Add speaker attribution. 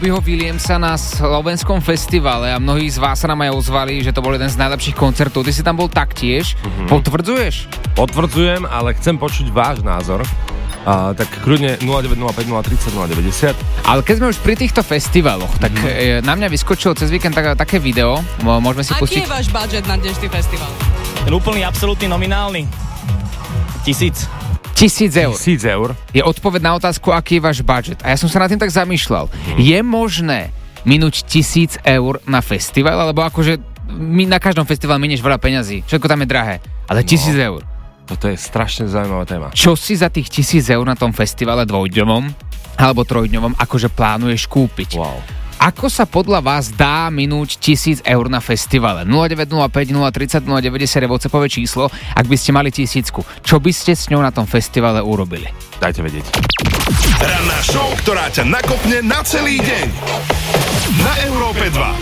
Speaker 1: Robbieho Williamsa na slovenskom festivale a mnohí z vás sa nám aj ozvali, že to bol jeden z najlepších koncertov. Ty si tam bol taktiež. Potvrdzuješ?
Speaker 2: Potvrdzujem, ale chcem počuť váš názor. Tak kľudne 0905 030 090.
Speaker 1: Ale keď sme už pri týchto festivaloch, tak na mňa vyskočilo cez víkend také video. Môžeme si pustiť.
Speaker 3: Aký je váš budget na dnešný festival?
Speaker 4: Ten úplný, absolútny, nominálny. 1000.
Speaker 1: 1000 eur.
Speaker 2: 1000 eur.
Speaker 1: Je odpoveď na otázku, aký je váš budget. A ja som sa nad tým tak zamýšľal. Je možné minúť 1000 eur na festival? Alebo akože na každom festivale minieš veľa peňazí. Všetko tam je drahé. Ale 1000 eur.
Speaker 2: Toto je strašne zaujímavá téma.
Speaker 1: Čo si za tých 1000 eur na tom festivale dvojdňovom alebo trojdňovom akože plánuješ kúpiť?
Speaker 2: Wow.
Speaker 1: Ako sa podľa vás dá minúť 1000 eur na festivale? 0905 030 090 je WhatsAppové číslo. Ak by ste mali 1000, čo by ste s ňou na tom festivale urobili?
Speaker 2: Dajte vedieť.
Speaker 5: Ranná show, ktorá ťa nakopne na celý deň. Na Európe 2.